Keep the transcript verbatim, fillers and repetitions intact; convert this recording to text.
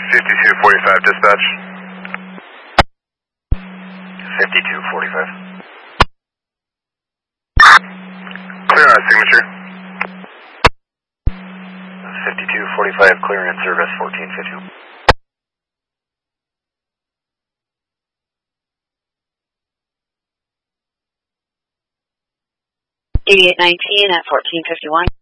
fifty-two forty-five dispatch. fifty-two forty-five. Clear on signature. fifty-two forty-five, clear in service, fourteen fifty-one. eighty-eight nineteen at fourteen fifty-one.